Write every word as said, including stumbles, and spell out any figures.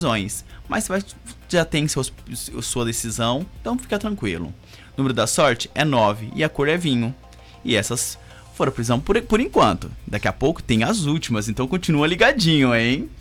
decisões, mas você vai, já tem seus, sua decisão, então fica tranquilo. O número da sorte é nove e a cor é vinho. E essas foram a prisão por, por enquanto. Daqui a pouco tem as últimas, então continua ligadinho, hein?